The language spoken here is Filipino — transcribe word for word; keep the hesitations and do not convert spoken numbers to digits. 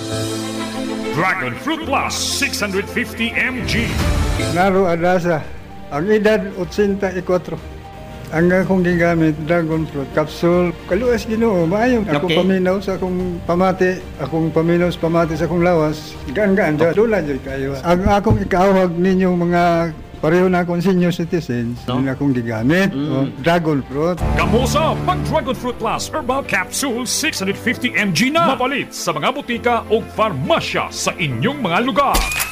Dragon Fruit Plus six hundred fifty milligrams. Naro adasa, ang edad eighty-four. Ang akong gigamit, dragon fruit capsule. Kaluwas Ginoo, maayo. Ako Okay. paminaw sa akong pamati, akong paminaw sa pamati sa akong lawas. Gaan-gaan, okay. Dula dyan kayo. Ang akong ikawag ninyong mga pareho na akong senior citizens, No? yun akong gigamit, Mm. o, dragon fruit. Kamusa pag Dragon Fruit Plus Herbal Capsule six hundred fifty milligrams na mapalit sa mga butika o farmasya sa inyong mga lugar.